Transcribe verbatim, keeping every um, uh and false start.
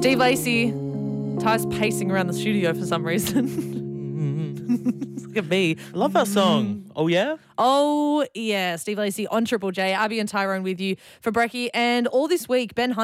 Steve Lacey, Ty's pacing around the studio for some reason. Look at me. I love that song. Oh, yeah? Oh, yeah. Steve Lacey on Triple J. Abby and Tyrone with you for Brekkie. And all this week, Ben Hunt